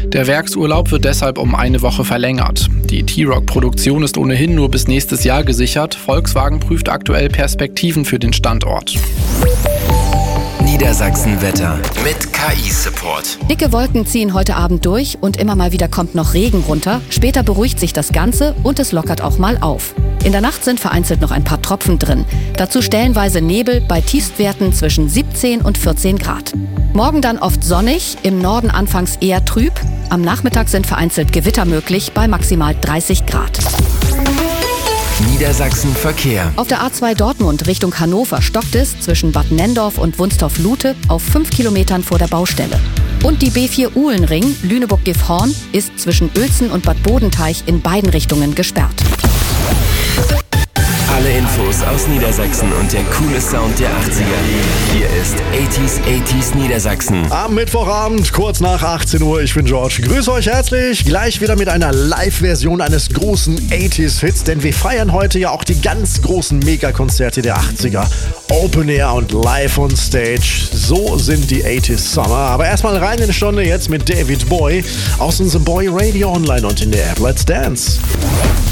Der Werksurlaub wird deshalb um eine Woche verlängert. Die T-Rock-Produktion ist ohnehin nur bis nächstes Jahr gesichert. Volkswagen prüft aktuell Perspektiven für den Standort. Niedersachsen-Wetter mit KI-Support. Dicke Wolken ziehen heute Abend durch und immer mal wieder kommt noch Regen runter. Später beruhigt sich das Ganze und es lockert auch mal auf. In der Nacht sind vereinzelt noch ein paar Tropfen drin. Dazu stellenweise Nebel bei Tiefstwerten zwischen 17 und 14 Grad. Morgen dann oft sonnig, im Norden anfangs eher trüb. Am Nachmittag sind vereinzelt Gewitter möglich bei maximal 30 Grad. Niedersachsen Verkehr. Auf der A2 Dortmund Richtung Hannover stockt es zwischen Bad Nenndorf und Wunstorf-Lute auf 5 Kilometern vor der Baustelle. Und die B4 Uhlenring Lüneburg-Gifhorn ist zwischen Uelzen und Bad Bodenteich in beiden Richtungen gesperrt. Alle Infos aus Niedersachsen und der coole Sound der 80er. Hier ist 80s Niedersachsen. Am Mittwochabend, kurz nach 18 Uhr. Ich bin George. Grüße euch herzlich. Gleich wieder mit einer Live-Version eines großen 80s-Hits, denn wir feiern heute ja auch die ganz großen Megakonzerte der 80er. Open Air und live on stage. So sind die 80s Summer. Aber erstmal rein in die Stunde jetzt mit David Bowie aus unserem Boy Radio Online und in der App Let's Dance.